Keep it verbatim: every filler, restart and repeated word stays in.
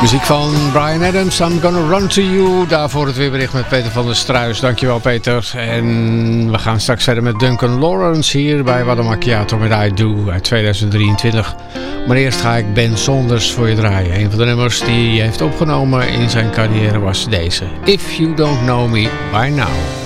Muziek van Bryan Adams, I'm Gonna Run To You. Daarvoor het weerbericht met Peter van der Struijs. Dankjewel Peter. En we gaan straks verder met Duncan Lawrence hier bij What A Macchiato met I Do uit tweeduizend drieëntwintig. Maar eerst ga ik Ben Saunders voor je draaien. Een van de nummers die hij heeft opgenomen in zijn carrière was deze. If You Don't Know Me By Now.